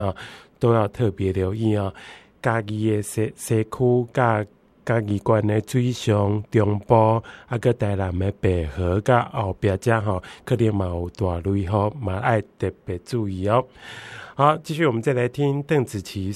啊，都要特别留意啊。家己的西区甲嘉义县的水上、中部啊，个台南的白河甲后壁遮吼，可能嘛有大雷雨，嘛爱特别注意哦。好，继续我们再来听邓紫棋